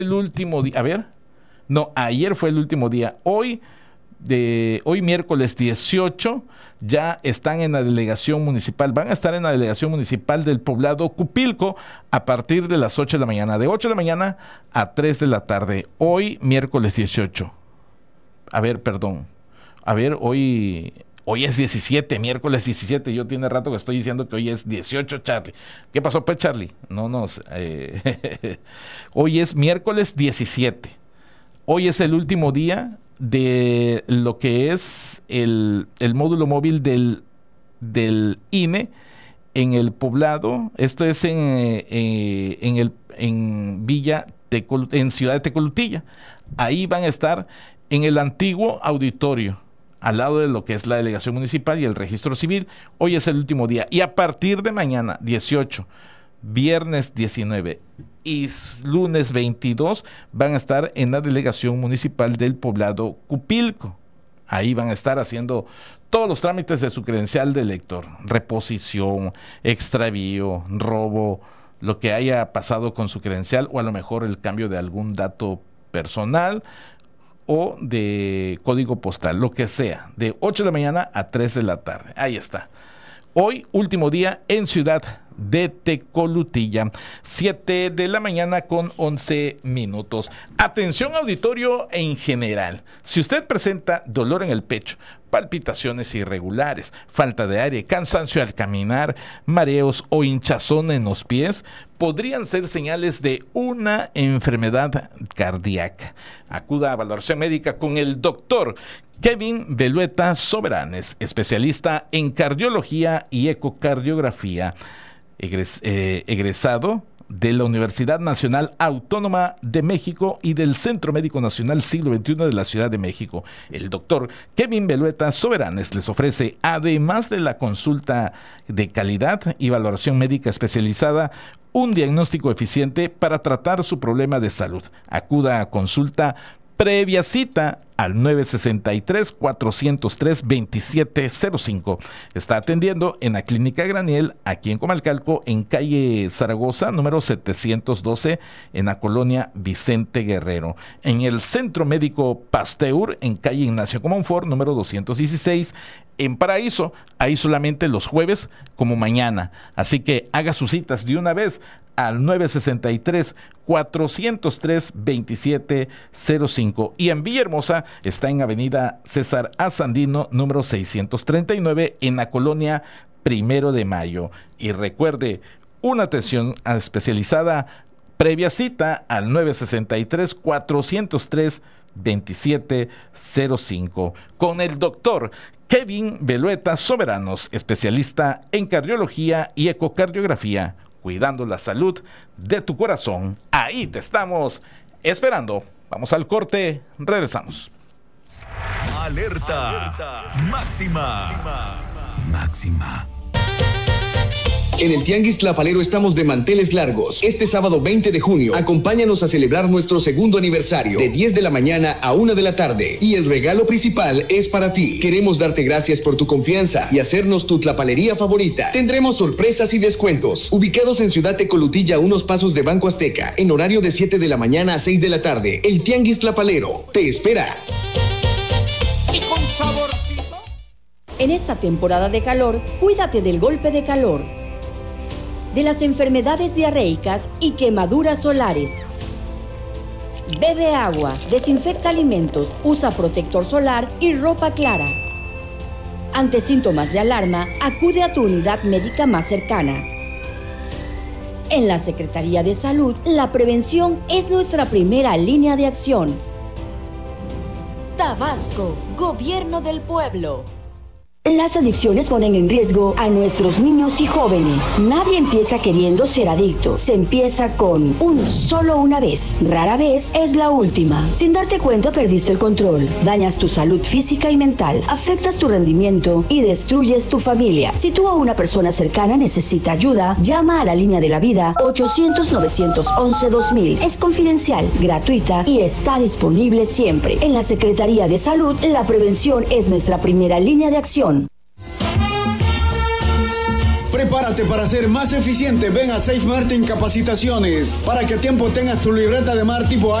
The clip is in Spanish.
el último día. A ver, no, ayer fue el último día. Hoy miércoles 18, ya están en la delegación municipal, van a estar en la delegación municipal del poblado Cupilco a partir de las 8 de la mañana, de 8 de la mañana a 3 de la tarde, hoy miércoles 18. Hoy es 17, miércoles 17, yo tiene rato que estoy diciendo que hoy es 18, Charlie. ¿Qué pasó, pues, Charlie? Hoy es miércoles 17, hoy es el último día de lo que es el módulo móvil del INE en el poblado. Esto es en Ciudad de Tecolutilla. Ahí van a estar en el antiguo auditorio, al lado de lo que es la delegación municipal y el registro civil. Hoy es el último día. Y a partir de mañana, 18, viernes 19 y lunes 22, van a estar en la delegación municipal del poblado Cupilco. Ahí van a estar haciendo todos los trámites de su credencial de elector: reposición, extravío, robo, lo que haya pasado con su credencial, o a lo mejor el cambio de algún dato personal o de código postal, lo que sea, de 8 de la mañana a 3 de la tarde. Ahí está. Hoy, último día en Ciudad de Tecolutilla, 7 de la mañana con 11 minutos. Atención, auditorio en general. Si usted presenta dolor en el pecho, palpitaciones irregulares, falta de aire, cansancio al caminar, mareos o hinchazón en los pies, podrían ser señales de una enfermedad cardíaca. Acuda a valoración médica con el doctor Kevin Belueta Soberanes, especialista en cardiología y ecocardiografía, egresado de la Universidad Nacional Autónoma de México y del Centro Médico Nacional Siglo XXI de la Ciudad de México. El doctor Kevin Belueta Soberanes les ofrece, además de la consulta de calidad y valoración médica especializada, un diagnóstico eficiente para tratar su problema de salud. Acuda a consulta previa cita al 963-403-2705. Está atendiendo en la Clínica Graniel, aquí en Comalcalco, en calle Zaragoza, número 712, en la colonia Vicente Guerrero. En el Centro Médico Pasteur, en calle Ignacio Comonfort, número 216, en Paraíso, ahí solamente los jueves como mañana. Así que haga sus citas de una vez al 963-403-2705. Y en Villahermosa está en avenida César A. Sandino, número 639, en la colonia Primero de Mayo. Y recuerde, una atención especializada previa cita al 963-403-2705 con el doctor Kevin Belueta Soberanos, especialista en cardiología y ecocardiografía, cuidando la salud de tu corazón. Ahí te estamos esperando. Vamos al corte, regresamos. Alerta máxima. Máxima. En el Tianguis Tlapalero estamos de manteles largos. Este sábado 20 de junio, acompáñanos a celebrar nuestro segundo aniversario, de 10 de la mañana a 1 de la tarde. Y el regalo principal es para ti. Queremos darte gracias por tu confianza y hacernos tu tlapalería favorita. Tendremos sorpresas y descuentos. Ubicados en Ciudad Tecolutilla, a unos pasos de Banco Azteca, en horario de 7 de la mañana a 6 de la tarde. El Tianguis Tlapalero te espera. Y con saborcito. En esta temporada de calor, cuídate del golpe de calor, de las enfermedades diarreicas y quemaduras solares. Bebe agua, desinfecta alimentos, usa protector solar y ropa clara. Ante síntomas de alarma, acude a tu unidad médica más cercana. En la Secretaría de Salud, la prevención es nuestra primera línea de acción. Tabasco, Gobierno del Pueblo. Las adicciones ponen en riesgo a nuestros niños y jóvenes. Nadie empieza queriendo ser adicto. Se empieza con solo una vez. Rara vez es la última. Sin darte cuenta, perdiste el control. Dañas tu salud física y mental. Afectas tu rendimiento y destruyes tu familia. Si tú o una persona cercana necesita ayuda, llama a la línea de la vida 800-911-2000. Es confidencial, gratuita y está disponible siempre. En la Secretaría de Salud, la prevención es nuestra primera línea de acción. Prepárate para ser más eficiente. Ven a Safe Martin Capacitaciones para que a tiempo tengas tu libreta de mar tipo A